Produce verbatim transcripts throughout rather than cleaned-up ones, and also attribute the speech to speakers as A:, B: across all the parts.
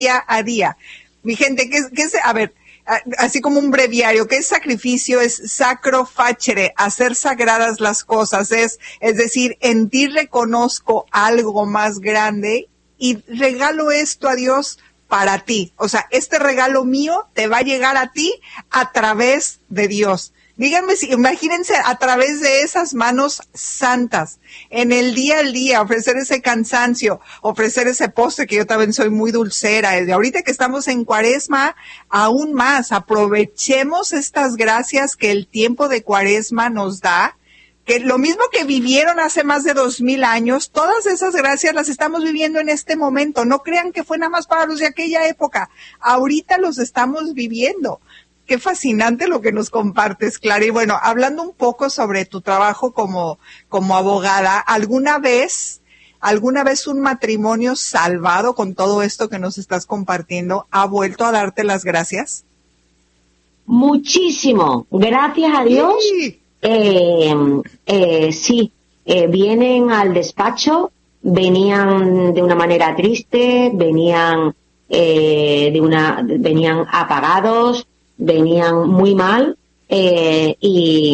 A: día a día. Mi gente, ¿qué, qué es? A ver, así como un breviario, ¿qué es sacrificio? Es sacro facere, hacer sagradas las cosas, es, es decir, en ti reconozco algo más grande y regalo esto a Dios para ti. O sea, este regalo mío te va a llegar a ti a través de Dios. Díganme si, imagínense a través de esas manos santas, en el día al día, ofrecer ese cansancio, ofrecer ese postre, que yo también soy muy dulcera. Desde ahorita que estamos en Cuaresma, aún más, aprovechemos estas gracias que el tiempo de Cuaresma nos da, que lo mismo que vivieron hace más de dos mil años, todas esas gracias las estamos viviendo en este momento. No crean que fue nada más para los de aquella época. Ahorita los estamos viviendo. Qué fascinante lo que nos compartes, Clara. Y bueno, hablando un poco sobre tu trabajo como, como abogada, ¿alguna vez, alguna vez un matrimonio salvado con todo esto que nos estás compartiendo ha vuelto a darte las gracias?
B: Muchísimo. Gracias a Dios. Sí, eh, eh, sí. Eh, vienen al despacho, venían de una manera triste, venían, eh, de una, venían apagados, venían muy mal, eh, y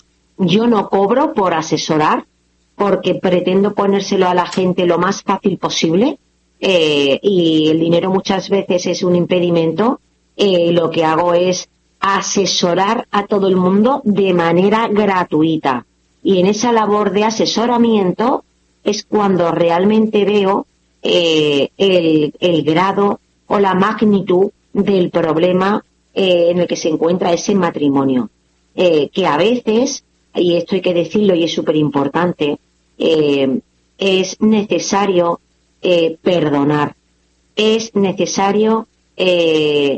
B: yo no cobro por asesorar porque pretendo ponérselo a la gente lo más fácil posible, eh, y el dinero muchas veces es un impedimento. Eh, lo que hago es asesorar a todo el mundo de manera gratuita, y en esa labor de asesoramiento es cuando realmente veo eh, el, el grado o la magnitud del problema Eh, en el que se encuentra ese matrimonio, eh, que a veces, y esto hay que decirlo y es súper importante, eh, es necesario eh, perdonar, es necesario eh,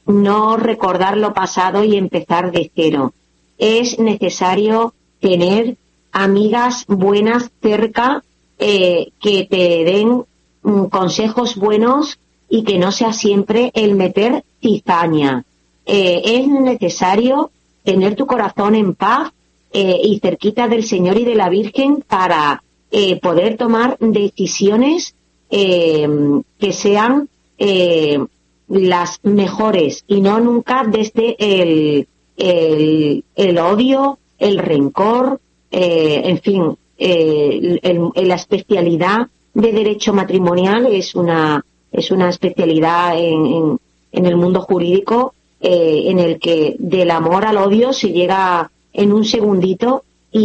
B: no recordar lo pasado y empezar de cero, es necesario tener amigas buenas cerca, eh, que te den mm, consejos buenos y que no sea siempre el meter cizaña. Eh, es necesario tener tu corazón en paz, eh, y cerquita del Señor y de la Virgen para eh, poder tomar decisiones eh, que sean eh, las mejores, y no nunca desde el, el, el odio, el rencor, eh, en fin, eh, el, el, la especialidad de derecho matrimonial es una, es una especialidad en, en, en el mundo jurídico, Eh, en el que del amor al odio se llega en un segundito,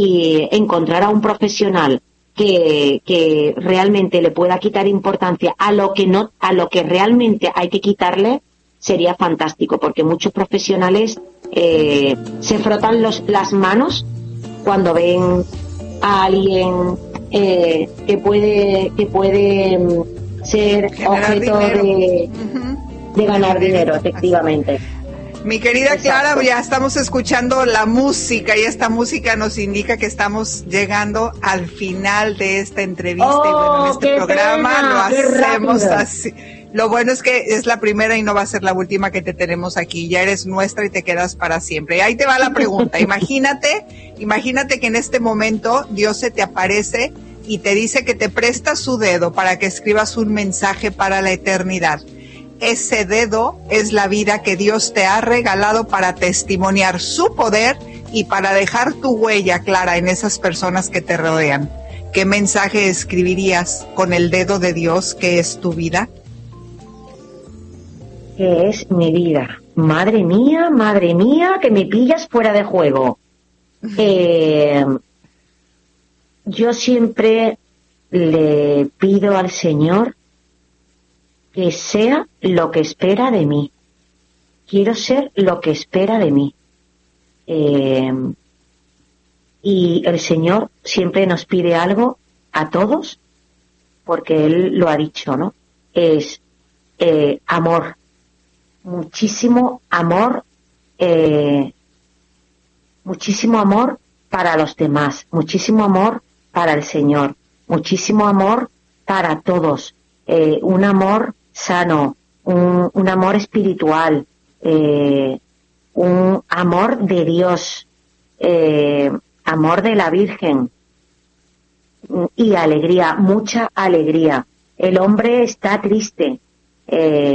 B: y encontrar a un profesional que, que realmente le pueda quitar importancia a lo que no, a lo que realmente hay que quitarle, sería fantástico, porque muchos profesionales eh, se frotan los, las manos cuando ven a alguien eh, que puede que puede ser
A: Generar
B: objeto
A: dinero.
B: de,
A: Uh-huh.
B: de ganar dinero, efectivamente.
A: Mi querida
B: Exacto.
A: Clara, ya estamos escuchando la música, y esta música nos indica que estamos llegando al final de esta entrevista.
B: Oh,
A: y bueno, en este
B: qué
A: programa
B: pena,
A: lo
B: qué
A: hacemos
B: rápido.
A: así. Lo bueno es que es la primera y no va a ser la última que te tenemos aquí. Ya eres nuestra y te quedas para siempre. Y ahí te va la pregunta. Imagínate, imagínate que en este momento Dios se te aparece y te dice que te presta su dedo para que escribas un mensaje para la eternidad. Ese dedo es la vida que Dios te ha regalado para testimoniar su poder y para dejar tu huella clara en esas personas que te rodean. ¿Qué mensaje escribirías con el dedo de Dios que es tu vida?
B: Que es mi vida. Madre mía, madre mía, que me pillas fuera de juego. Eh, yo siempre le pido al Señor que sea lo que espera de mí. Quiero ser lo que espera de mí. Eh, y el Señor siempre nos pide algo a todos, porque Él lo ha dicho, ¿no? Es eh, amor. Muchísimo amor, eh, muchísimo amor para los demás, muchísimo amor para el Señor, muchísimo amor para todos, eh, un amor sano, un, un amor espiritual, eh, un amor de Dios, eh, amor de la Virgen, y alegría, mucha alegría. El hombre está triste, eh,